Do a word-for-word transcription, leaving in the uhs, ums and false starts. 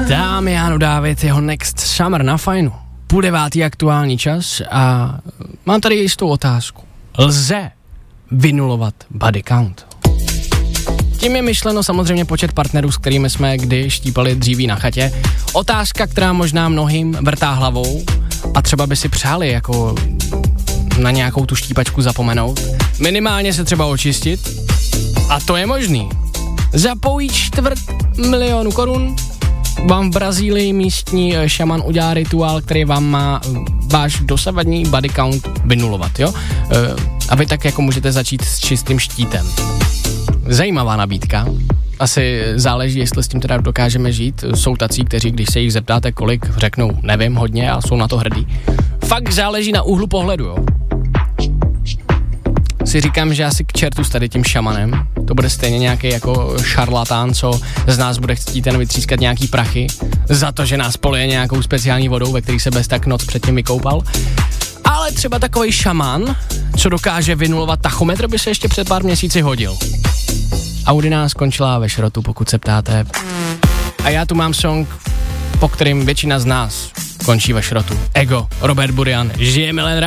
Dámy Jánu Dávid, jeho Next Summer na Fajnu. Půl devátý aktuální čas a mám tady jistou otázku. Lze vynulovat body count? Tím je myšleno samozřejmě počet partnerů, s kterými jsme kdy štípali dříví na chatě. Otázka, která možná mnohým vrtá hlavou a třeba by si přáli jako na nějakou tu štípačku zapomenout. Minimálně se třeba očistit. A to je možný. Za pouhý čtvrt milionu korun vám v Brazílii místní šaman udělá rituál, který vám má váš dosavadní body count vynulovat, jo? A vy tak jako můžete začít s čistým štítem. Zajímavá nabídka. Asi záleží, jestli s tím teda dokážeme žít. Jsou tací, kteří, když se jich zeptáte kolik, řeknou nevím hodně a jsou na to hrdí. Fakt záleží na úhlu pohledu, jo? Si říkám, že asi k čertu s tady tím šamanem. To bude stejně nějaký jako šarlatán, co z nás bude chtít jen vytřískat nějaký prachy za to, že nás polije nějakou speciální vodou, ve který se bez tak noc předtím vykoupal. Ale třeba takovej šaman, co dokáže vynulovat tachometr, by se ještě před pár měsíci hodil. Audina skončila ve šrotu, pokud se ptáte. A já tu mám song, po kterým většina z nás končí ve šrotu. Ego, Robert Burian, žijeme len